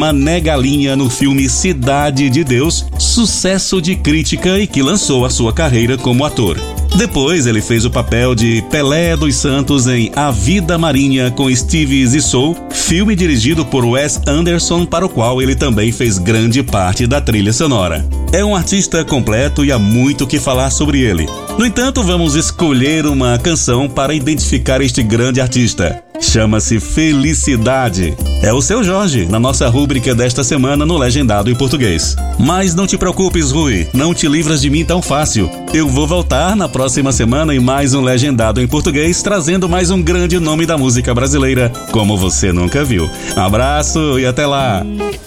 Mané Galinha no filme Cidade de Deus, sucesso de crítica e que lançou a sua carreira como ator. Depois ele fez o papel de Pelé dos Santos em A Vida Marinha com Steve Zissou, filme dirigido por Wes Anderson, para o qual ele também fez grande parte da trilha sonora. É um artista completo e há muito o que falar sobre ele. No entanto, vamos escolher uma canção para identificar este grande artista. Chama-se Felicidade. É o Seu Jorge, na nossa rúbrica desta semana no Legendado em Português. Mas não te preocupes, Rui, não te livras de mim tão fácil. Eu vou voltar na próxima semana em mais um Legendado em Português, trazendo mais um grande nome da música brasileira, como você nunca viu. Abraço e até lá!